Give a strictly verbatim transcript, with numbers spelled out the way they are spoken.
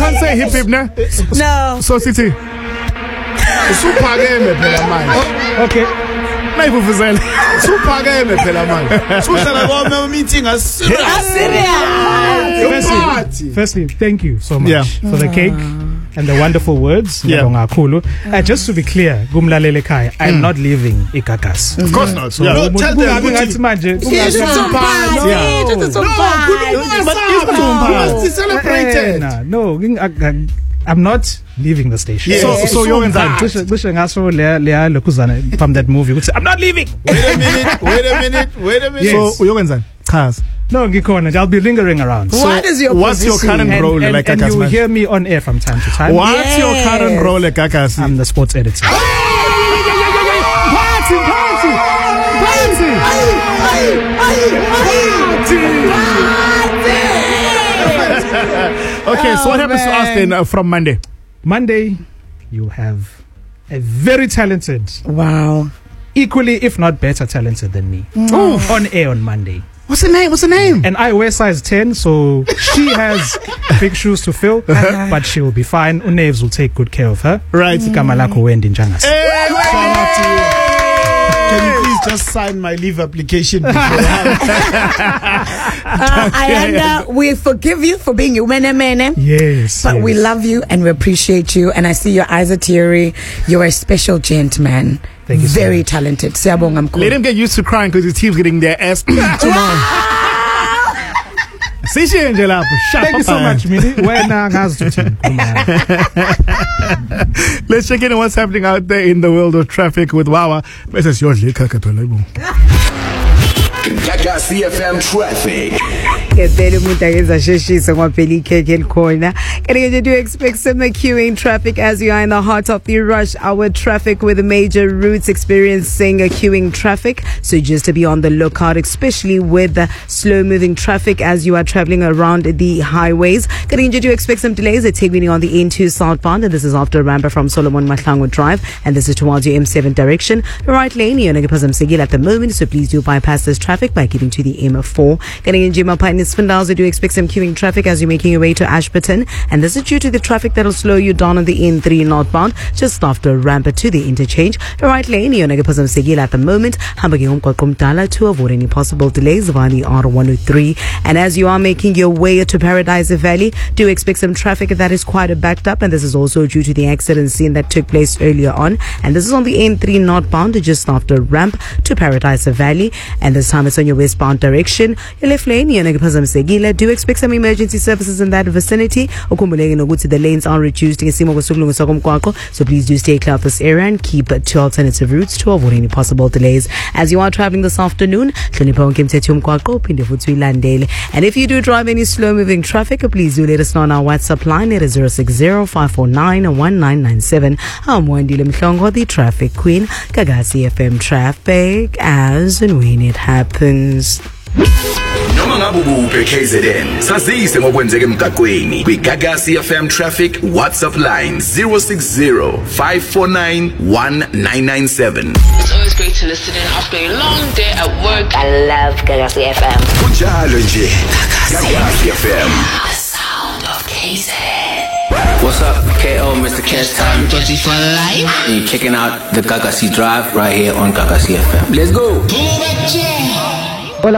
can't say hip hip, ne? No. So city. Super game, phela manje. Okay. Maybe for sale. Super game, phela manje. Suhlala kwami meeting as serious. Firstly, firstly, thank you so much yeah. for the cake and the wonderful words. Yeah. Uh, just to be clear, Gumlalele Kai, I'm mm. not leaving Ikakas. Of course not. So, yeah. no, no, tell them. But it's celebrated. No, I'm not leaving the station. Yeah. So, so you're in that. From that movie, I'm not leaving. Wait a minute. Wait a minute. Wait a minute. Yes. So you're in that. Cars. No, I'll be lingering around. So what is your what's position? your current and, role and, like and Kakas? You will hear me on air from time to time. What's yes. your current role like Kakas? I'm the sports editor. Party, party, party, Okay, so what happens to us then uh, from Monday? Monday, you have a very talented, wow, equally if not better talented than me, mm. on air on Monday. What's the name? What's the name? And I wear size ten, so she has big shoes to fill, uh-huh. but she will be fine. Unaves will take good care of her. Right. Mm. Hey, can you please just sign my leave application? uh, Ayanda, we forgive you for being human, man. Yes. But yes. we love you and we appreciate you. And I see your eyes are teary. You're a special gentleman. Thank you. Very so talented. Let him get used to crying because his team's getting their ass tomorrow. Thank you so much, Mini. Let's check in on what's happening out there in the world of traffic with Wawa. Gagasi F M traffic. Kedele umuntu akezasheshisa ngwaphela ikhekhe likhona. Can you do expect some queuing traffic as you are in the heart of the rush hour traffic with major routes experiencing a queuing traffic. So just to be on the lookout, especially with the slow moving traffic as you are traveling around the highways. Can you do expect some delays at Tegwini on the N two southbound, and this is after a ramp from Solomon Mahlangu Drive, and this is towards your M seven direction. The right lane you're at the moment, so please do bypass this traffic by keeping to the M four. Getting in Jima Pines Spindals, do expect some queuing traffic as you're making your way to Ashburton, and this is due to the traffic that will slow you down on the N three northbound just after a ramp to the interchange. The right lane you're at the moment, to avoid any possible delays via the R one oh three. And as you are making your way to Paradise Valley, do expect some traffic that is quite backed up, and this is also due to the accident scene that took place earlier on, and this is on the N three northbound just after a ramp to Paradise Valley, and this time it's on your westbound direction. Your left lane you're do expect some emergency services in that vicinity. The lanes are reduced, so please do stay clear of this area and keep two alternative routes to avoid any possible delays as you are traveling this afternoon. And if you do drive any slow moving traffic, please do let us know on our WhatsApp line. It is zero six zero five four nine one nine nine seven. I'm Wandile Mhlongo, the traffic queen. Gagasi F M traffic as and when it happens. Noma ngabe ubuphe K Z N sazise ngokwenzeka emgaqweni kwi Gagasi F M traffic WhatsApp line zero six zero five four nine one nine nine seven. It's always great to listen in after a long day at work. I love Gagasi F M. Kunjalo nje Gagasi F M. The sound of K Z. What's up, K O, Mister Cash Time? Dodgy for life. You're checking out the Gagasi Drive right here on Gagasi F M. Let's go.